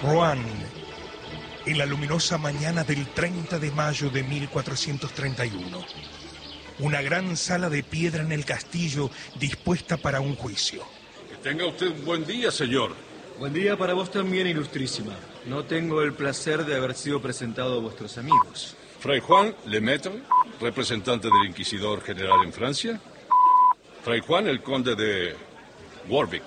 Rouen, en la luminosa mañana del 30 de mayo de 1431. Una gran sala de piedra en el castillo dispuesta para un juicio. Que tenga usted un buen día, señor. Buen día para vos también, ilustrísima. No tengo el placer de haber sido presentado a vuestros amigos. Fray Juan Lemaitre, representante del Inquisidor General en Francia. Fray Juan, el conde de Warwick.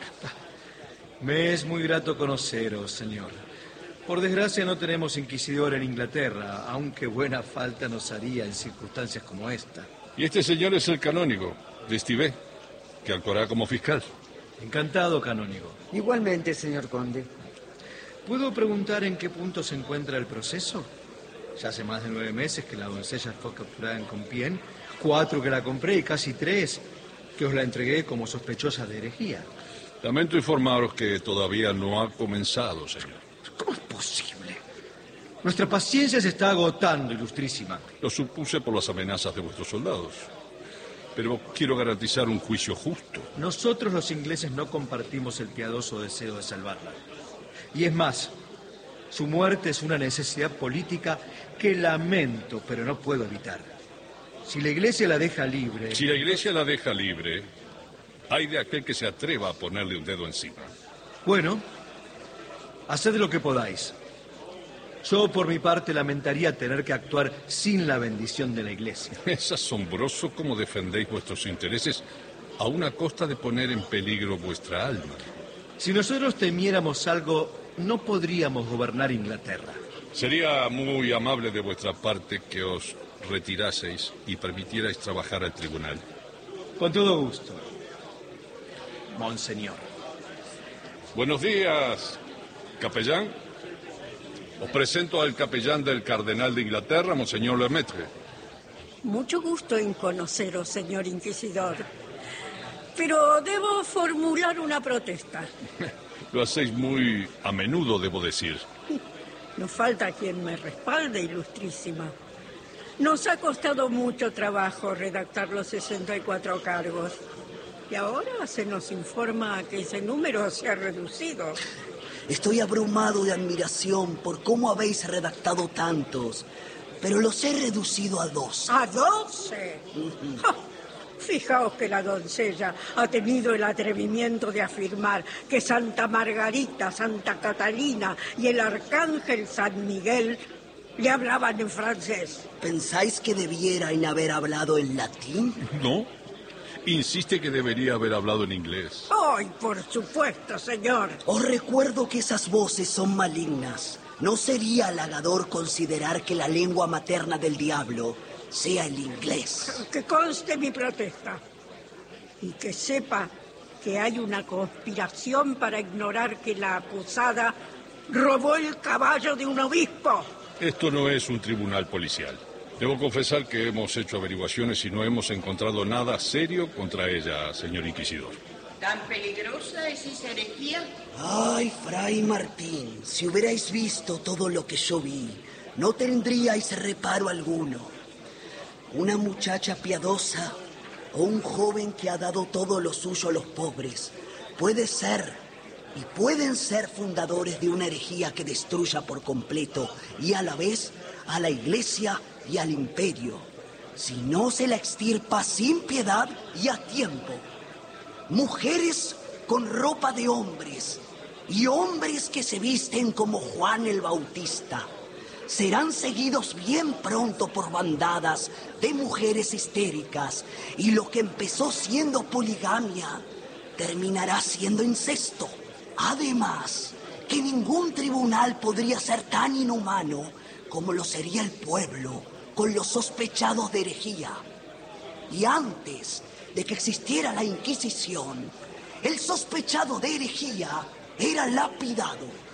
Me es muy grato conoceros, señor. Por desgracia no tenemos inquisidor en Inglaterra, aunque buena falta nos haría en circunstancias como esta. Y este señor es el canónigo de Estivé, que actuará como fiscal. Encantado, canónigo. Igualmente, señor conde. ¿Puedo preguntar en qué punto se encuentra el proceso? Ya hace más de 9 meses que la doncella fue capturada en Compiègne, 4 que la compré y casi 3 que os la entregué como sospechosa de herejía. Lamento informaros que todavía no ha comenzado, señor. ¿Cómo es posible? Nuestra paciencia se está agotando, ilustrísima. Lo supuse por las amenazas de vuestros soldados. Pero quiero garantizar un juicio justo. Nosotros los ingleses no compartimos el piadoso deseo de salvarla. Y es más, su muerte es una necesidad política que lamento, pero no puedo evitar. Si la Iglesia la deja libre... Si la Iglesia la deja libre, hay de aquel que se atreva a ponerle un dedo encima. Bueno, haced lo que podáis. Yo, por mi parte, lamentaría tener que actuar sin la bendición de la Iglesia. Es asombroso cómo defendéis vuestros intereses a una costa de poner en peligro vuestra alma. Si nosotros temiéramos algo, no podríamos gobernar Inglaterra. Sería muy amable de vuestra parte que os retiraseis y permitierais trabajar al tribunal. Con todo gusto, monseñor. Buenos días, capellán. Os presento al capellán del cardenal de Inglaterra, monseñor Lemaitre. Mucho gusto en conoceros, señor inquisidor. Pero debo formular una protesta. Lo hacéis muy a menudo, debo decir. No falta quien me respalde, ilustrísima. Nos ha costado mucho trabajo redactar los 64 cargos. Y ahora se nos informa que ese número se ha reducido. Estoy abrumado de admiración por cómo habéis redactado tantos, pero los he reducido a 2. ¿A 12? Fijaos que la doncella ha tenido el atrevimiento de afirmar que Santa Margarita, Santa Catalina y el arcángel San Miguel le hablaban en francés. ¿Pensáis que debiera en haber hablado en latín? No. Insiste que debería haber hablado en inglés. ¡Ay, por supuesto, señor! Os recuerdo que esas voces son malignas. No sería halagador considerar que la lengua materna del diablo sea el inglés. Que conste mi protesta. Y que sepa que hay una conspiración para ignorar que la acusada robó el caballo de un obispo. Esto no es un tribunal policial. Debo confesar que hemos hecho averiguaciones y no hemos encontrado nada serio contra ella, señor inquisidor. ¿Tan peligrosa es esa herejía? Ay, Fray Martín, si hubierais visto todo lo que yo vi, no tendríais reparo alguno. Una muchacha piadosa o un joven que ha dado todo lo suyo a los pobres puede ser y pueden ser fundadores de una herejía que destruya por completo y a la vez a la Iglesia y al imperio, si no se la extirpa sin piedad y a tiempo. Mujeres con ropa de hombres y hombres que se visten como Juan el Bautista serán seguidos bien pronto por bandadas de mujeres histéricas, y lo que empezó siendo poligamia terminará siendo incesto. Además, que ningún tribunal podría ser tan inhumano como lo sería el pueblo con los sospechados de herejía. Y antes de que existiera la Inquisición, el sospechado de herejía era lapidado.